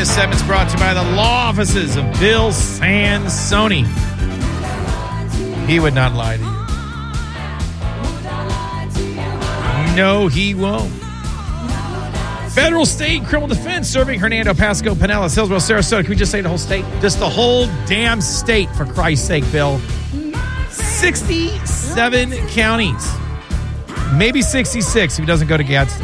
This segment's brought to you by the law offices of Bill Sansoni. He would not lie to you. No, he won't. Federal, state, criminal defense serving Hernando, Pasco, Pinellas, Hillsborough, Sarasota. Can we just say the whole state? Just the whole damn state, for Christ's sake, Bill. 67 counties. Maybe 66 if he doesn't go to Gadsden.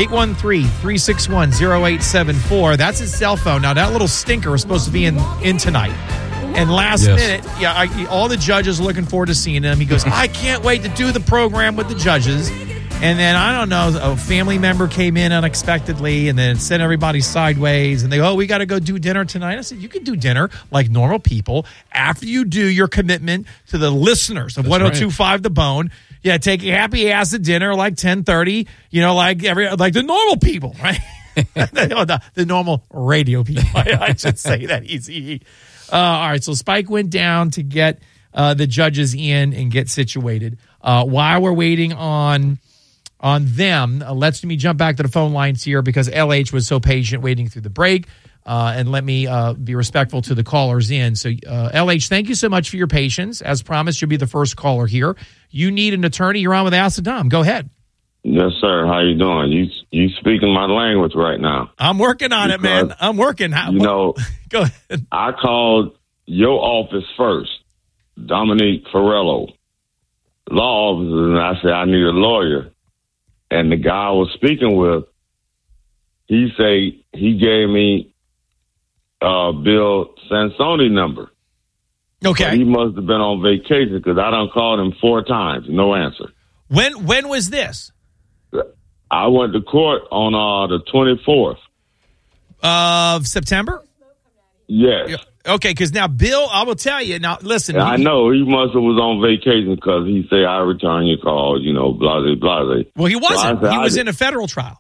813-361-0874. That's his cell phone. Now, that little stinker was supposed to be in tonight. And last minute, all the judges are looking forward to seeing him. He goes, I can't wait to do the program with the judges. And then, I don't know, a family member came in unexpectedly and then sent everybody sideways. And they go, we got to go do dinner tonight. I said, you can do dinner like normal people after you do your commitment to the listeners of 102.5 The Bone. Yeah, take a happy ass to dinner like 10:30, like the normal people, right? the normal radio people. I should say that easy. All right, so Spike went down to get the judges in and get situated. While we're waiting on them, let me jump back to the phone lines here because LH was so patient waiting through the break. And let me be respectful to the callers in. So, LH, thank you so much for your patience. As promised, you'll be the first caller here. You need an attorney. You're on with Ask Dom. Go ahead. Yes, sir. How you doing? You speaking my language right now. I'm working on it, man. I'm working. Go ahead. I called your office first, Dominique Farello, law officer, and I said I need a lawyer. And the guy I was speaking with, he gave me Bill Sansoni number. Okay. So he must have been on vacation because I done called him 4 times. No answer. When was this? I went to court on the 24th. Of September? Yes. Okay, because now, Bill, I will tell you. Now, listen. I know. He must have was on vacation because he said, I return your call, blase, blase. Well, he wasn't. He was in a federal trial.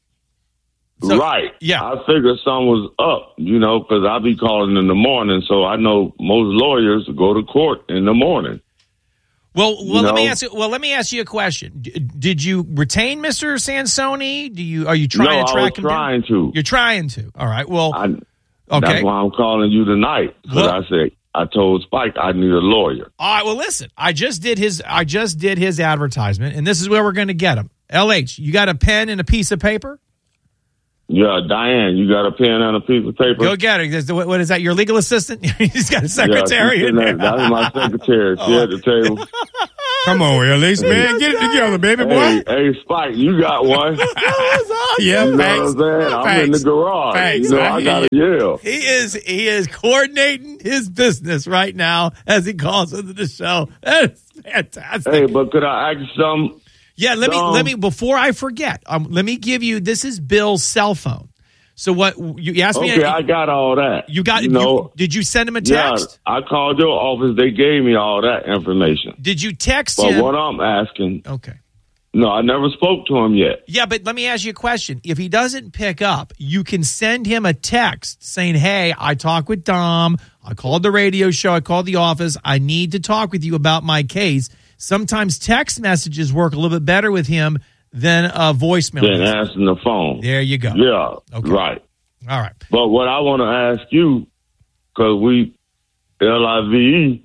So, right. Yeah. I figured something was up, because I be calling in the morning. So I know most lawyers go to court in the morning. Well, let me ask you. Well, let me ask you a question. Did you retain Mr. Sansoni? Are you trying to track him down? I was trying to. You're trying to. All right. Well, okay. That's why I'm calling you tonight. Because I told Spike I need a lawyer. All right. Well, listen. I just did his advertisement, and this is where we're going to get him. LH, you got a pen and a piece of paper? Yeah, Diane, you got a pen and a piece of paper? Go get it. What is that, your legal assistant? He's got a secretary in there. That's my secretary. She at the table. Come on, LH, man. Get it together, baby boy. Hey, Spike, you got one. Yeah, you know what I'm saying? I'm in the garage. Thanks. I got to yell. He is coordinating his business right now as he calls into the show. That is fantastic. Hey, but could I ask you something? Yeah, let me before I forget. Let me give you. This is Bill's cell phone. So what you asked me? Okay, I got all that. You got. Did you send him a text? Yeah, I called your office. They gave me all that information. Did you text him? But what I'm asking. Okay. No, I never spoke to him yet. Yeah, but let me ask you a question. If he doesn't pick up, you can send him a text saying, "Hey, I talked with Dom. I called the radio show. I called the office. I need to talk with you about my case." Sometimes text messages work a little bit better with him than a voicemail. Than answering the phone. There you go. Yeah, okay. Right. All right. But what I want to ask you, because we, LIVE,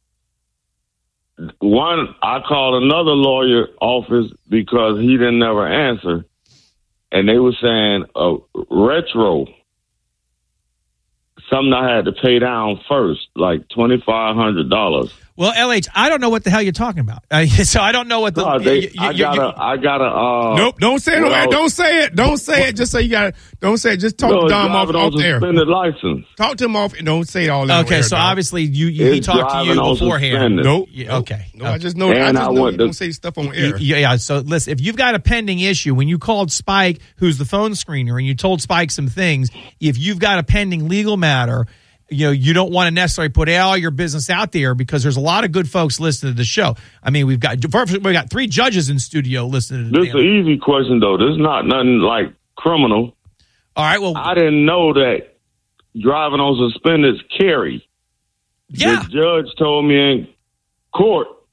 I called another lawyer office because he didn't never answer, and they were saying a retro, something I had to pay down first, like $2,500. Well, LH, I don't know what the hell you're talking about. So I don't know what the. No, I gotta. Nope, don't say it. Don't say it. Don't say it. Just say you got to. Don't say it. Just talk to Dom off air. Suspended license. Talk to him off and don't say it all that. Okay, so obviously he talked to you beforehand. Nope. Okay. No, I just know. You don't say stuff on air. Yeah. So listen, if you've got a pending issue, when you called Spike, who's the phone screener, and you told Spike some things, if you've got a pending legal matter. You don't want to necessarily put all your business out there because there's a lot of good folks listening to the show. I mean, we've got 3 judges in studio listening to this. This is an easy question, though. This is not nothing like criminal. All right, well. I didn't know that driving on suspended carry. Yeah. The judge told me in court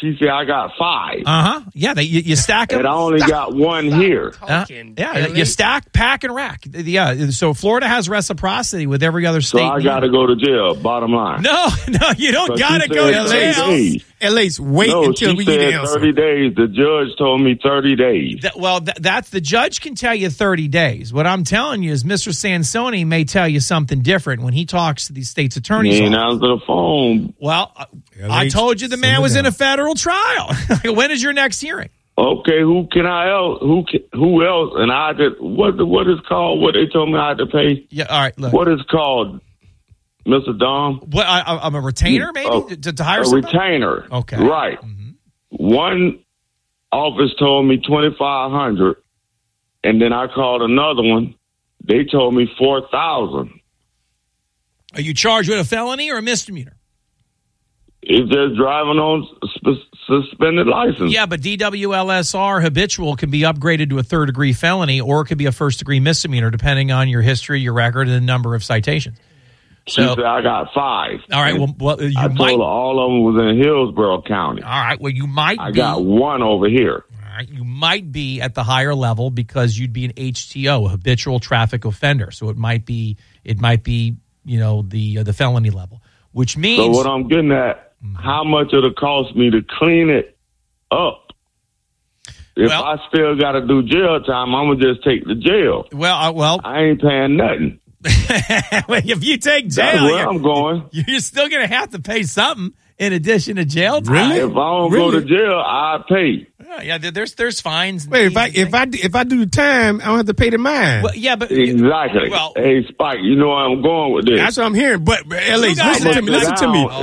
She said I got 5. Yeah, you stack them. And I only got 1 here. You stack, pack, and rack. Yeah, so Florida has reciprocity with every other state. So I got to go to jail, bottom line. No, you don't got to go to jail. At least wait until we get the answer. 30 days. The judge told me 30 days. That's the judge can tell you 30 days. What I'm telling you is Mr. Sansoni may tell you something different when he talks to these state's attorneys. He ain't answer the phone. Well, I told you the man was in a federal trial. When is your next hearing? Okay, who else? And I did what is called? What they told me I had to pay? Yeah, all right. Look. What is called, Mr. Dom? What? I'm a retainer, maybe to hire somebody? Retainer. Okay, right. Mm-hmm. One office told me $2,500, and then I called another one. They told me $4,000. Are you charged with a felony or a misdemeanor? It's just driving on suspended license. Yeah, but DWLSR habitual can be upgraded to a third-degree felony, or it could be a first-degree misdemeanor, depending on your history, your record, and the number of citations. So, she said I got 5. All right. Well, I told her all of them was in Hillsborough County. All right. Well, you might. I got 1 over here. All right. You might be at the higher level because you'd be an HTO, a habitual traffic offender. So it might be, the felony level, which means. So what I'm getting at, how much it'll cost me to clean it up? If I still got to do jail time, I'm gonna just take the jail. Well, I ain't paying nothing. If you take jail, that's where I'm going. You're still gonna have to pay something in addition to jail time. Really? If I don't go to jail, I pay. Yeah, there's fines. Wait, if I do the time, I don't have to pay the mine. Well, yeah, but exactly. Well, hey, Spike, you know where I'm going with this. That's what I'm hearing. But LH, listen to me.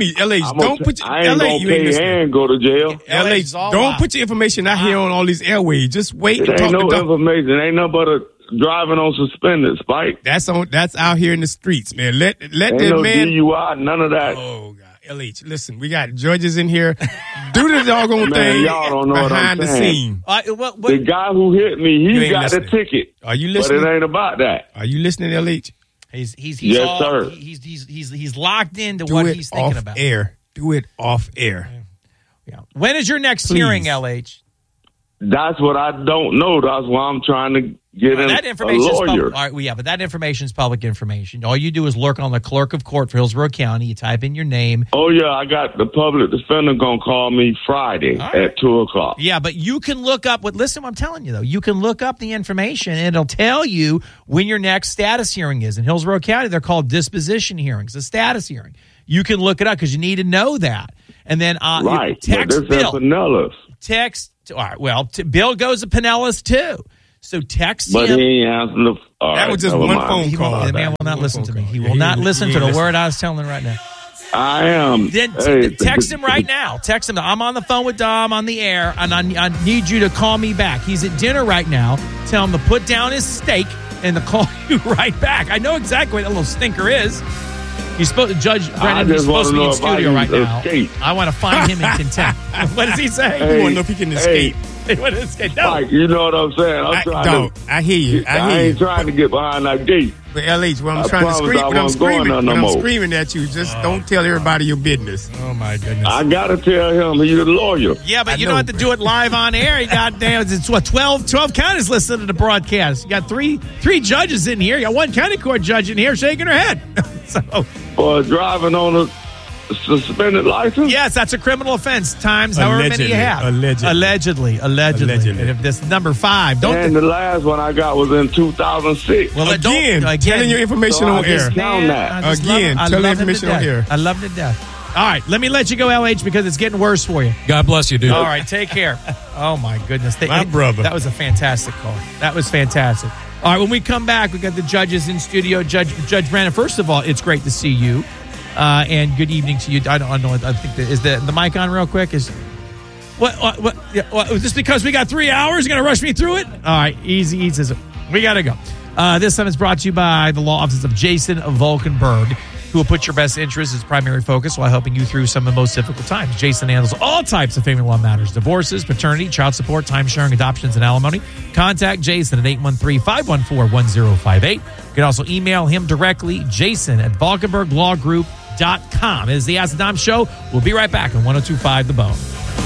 LH, don't put your I ain't gonna pay and go to jail. LH, don't put your information out here on all these airways. Just wait and talk. Ain't no information. Ain't nothing but a driving on suspended, Spike. That's out here in the streets, man. Let ain't that no man. DUI, none of that. Oh God. LH, listen, we got judges in here. Do the doggone thing y'all don't know behind the scene. The guy who hit me, he got the ticket. Are you listening? But it ain't about that. Are you listening, LH? Yes, sir. He's locked into what he's thinking about. Do it off air. Yeah. When is your next hearing, LH? That's what I don't know. That's why I'm trying to get in a lawyer. But that information is public information. All you do is lurk on the clerk of court for Hillsborough County. You type in your name. Oh, yeah. I got the public defender going to call me Friday at 2:00. Yeah, but you can look up listen what I'm telling you, though. You can look up the information, and it'll tell you when your next status hearing is. In Hillsborough County, they're called disposition hearings, a status hearing. You can look it up because you need to know that. And then text Bill. Text. All right. Well, Bill goes to Pinellas too. So text him. But he ain't answering the. That was just one phone call. The man will not listen to me. He will not listen to the word I was telling him right now. I am. Then text him right now. Text him. I'm on the phone with Dom on the air, and I need you to call me back. He's at dinner right now. Tell him to put down his steak and to call you right back. I know exactly what that little stinker is. He's supposed to Judge Brennan. He's supposed to be in studio right now. I want to find him in contempt. What does he say? You want to know if he can escape? What is escape? No. Mike, you know what I'm saying? I hear you. I ain't trying to get behind that gate. But LH, when I'm trying to scream, when I'm screaming at you, just don't tell everybody your business. Oh my goodness! I gotta tell him he's a lawyer. Yeah, but you don't have to do it live on air. You got it's 12 counties listening to the broadcast. You got three judges in here. You got one county court judge in here shaking her head. For driving on a suspended license? Yes, that's a criminal offense. Times however many you have. Allegedly. And if this is number 5, and the last one I got was in 2006. Well, again, telling your information on air. Tell the information on air. I love it to death. All right, let me let you go, LH, because it's getting worse for you. God bless you, dude. All right, take care. Oh, my goodness. My brother. That was a fantastic call. That was fantastic. All right, when we come back, we got the judges in studio. Judge Brandon, first of all, it's great to see you. And good evening to you. I don't know. I think is the mic on real quick? Is just because we got 3 hours, you're gonna rush me through it? All right, easy. We gotta go. This time is brought to you by the law offices of Jason Volkenberg, who will put your best interests as primary focus while helping you through some of the most difficult times. Jason handles all types of family law matters: divorces, paternity, child support, time sharing, adoptions, and alimony. Contact Jason at 813-514-1058. You can also email him directly, Jason@VolkenbergLawGroup.com. It is the Ask the Dom Show. We'll be right back on 102.5 The Bone.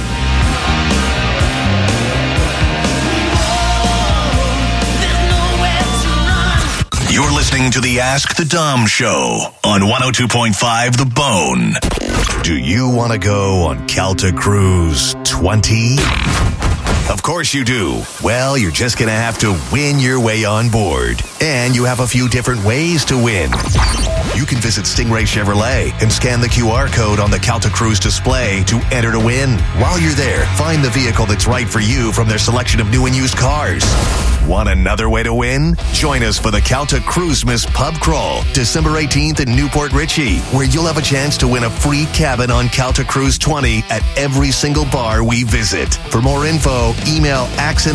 You're listening to the Ask the Dom Show on 102.5 The Bone. Do you want to go on Calta Cruise 20? Of course you do. Well, you're just going to have to win your way on board. And you have a few different ways to win. You can visit Stingray Chevrolet and scan the QR code on the Calta Cruise display to enter to win. While you're there, find the vehicle that's right for you from their selection of new and used cars. Want another way to win? Join us for the Calta Cruisemas Pub Crawl, December 18th in Newport Richey, where you'll have a chance to win a free cabin on Calta Cruise 20 at every single bar we visit. For more info, email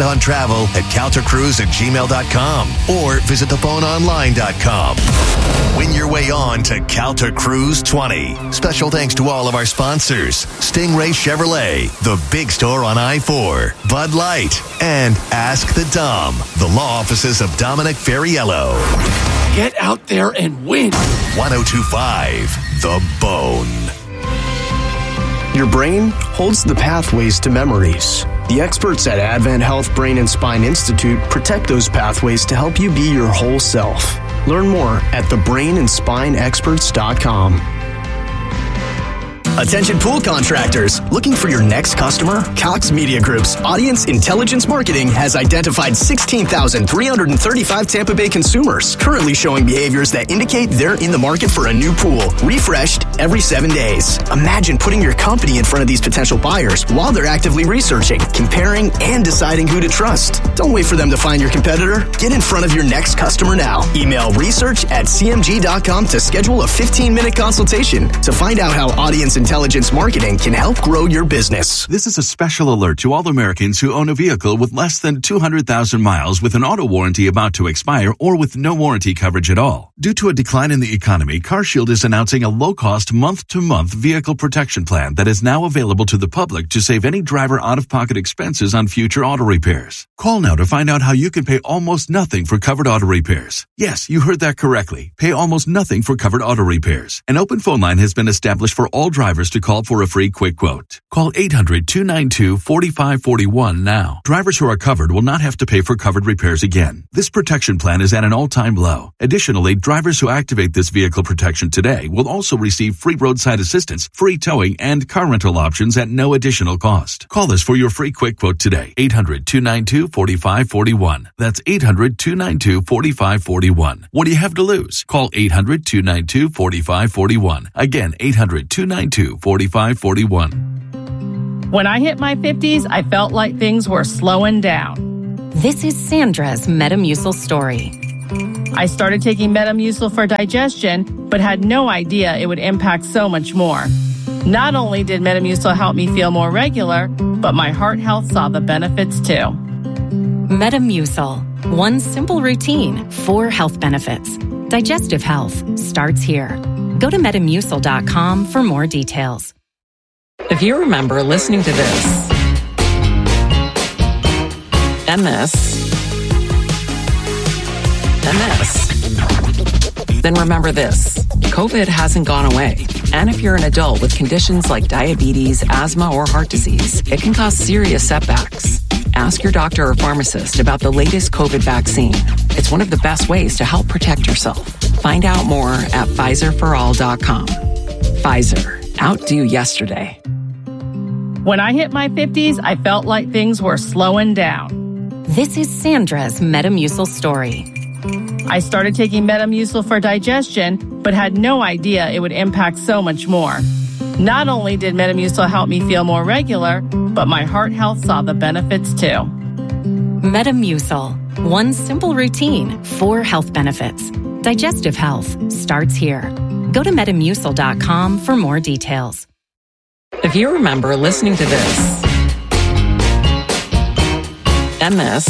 accentontravel@caltacruise@gmail.com or visit theboneonline.com. Win your way on to Calta Cruise 20. Special thanks to all of our sponsors: Stingray Chevrolet, the big store on I-4, Bud Light, and Ask the Dom, the law offices of Dominic Ferriello. Get out there and win. 102.5 The Bone. Your brain holds the pathways to memories. The experts at Advent Health Brain and Spine Institute protect those pathways to help you be your whole self. Learn more at thebrainandspineexperts.com. Attention pool contractors. Looking for your next customer? Cox Media Group's Audience Intelligence Marketing has identified 16,335 Tampa Bay consumers currently showing behaviors that indicate they're in the market for a new pool, refreshed every 7 days. Imagine putting your company in front of these potential buyers while they're actively researching, comparing, and deciding who to trust. Don't wait for them to find your competitor. Get in front of your next customer now. Email research@cmg.com to schedule a 15-minute consultation to find out how Audience Intelligence Marketing can help grow your business. This is a special alert to all Americans who own a vehicle with less than 200,000 miles with an auto warranty about to expire or with no warranty coverage at all. Due to a decline in the economy, CarShield is announcing a low-cost month-to-month vehicle protection plan that is now available to the public to save any driver out-of-pocket expenses on future auto repairs. Call now to find out how you can pay almost nothing for covered auto repairs. Yes, you heard that correctly. Pay almost nothing for covered auto repairs. An open phone line has been established for all drivers to call for a free quick quote. Call 800-292-4541 now. Drivers who are covered will not have to pay for covered repairs again. This protection plan is at an all-time low. Additionally, drivers who activate this vehicle protection today will also receive free roadside assistance, free towing, and car rental options at no additional cost. Call us for your free quick quote today. 800-292-4541. That's 800-292-4541. What do you have to lose? Call 800-292-4541. Again, 800-292-4541. When I hit my 50s, I felt like things were slowing down. This is Sandra's Metamucil story. I started taking Metamucil for digestion, but had no idea it would impact so much more. Not only did Metamucil help me feel more regular, but my heart health saw the benefits too. Metamucil. One simple routine, 4 health benefits. Digestive health starts here. Go to Metamucil.com for more details. If you remember listening to this, and this, and this, then remember this. COVID hasn't gone away. And if you're an adult with conditions like diabetes, asthma, or heart disease, it can cause serious setbacks. Ask your doctor or pharmacist about the latest COVID vaccine. It's one of the best ways to help protect yourself. Find out more at PfizerForAll.com. Pfizer. Outdo yesterday. When I hit my 50s, I felt like things were slowing down. This is Sandra's Metamucil story. I started taking Metamucil for digestion, but had no idea it would impact so much more. Not only did Metamucil help me feel more regular, but my heart health saw the benefits too. Metamucil. One simple routine, 4 health benefits. Digestive health starts here. Go to Metamucil.com for more details. If you remember listening to this, and this,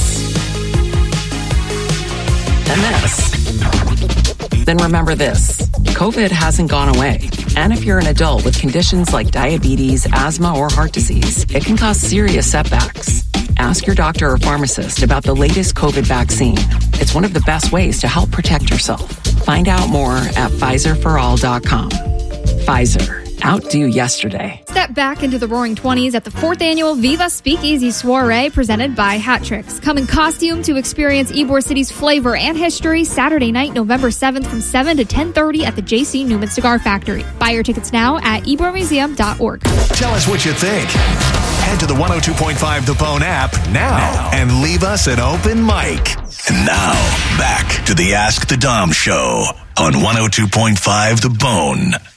and this, then remember this. COVID hasn't gone away. And if you're an adult with conditions like diabetes, asthma, or heart disease, it can cause serious setbacks. Ask your doctor or pharmacist about the latest COVID vaccine. It's one of the best ways to help protect yourself. Find out more at PfizerForAll.com. Pfizer. outdo yesterday. Step back into the roaring 20s at the 4th Annual Viva Speakeasy Soiree presented by Hat Tricks. Come in costume to experience Ybor City's flavor and history Saturday night, November 7th from 7 to 10:30 at the J.C. Newman Cigar Factory. Buy your tickets now at ybormuseum.org. Tell us what you think. Head to the 102.5 The Bone app now and leave us an open mic. And now, back to the Ask the Dom Show on 102.5 The Bone.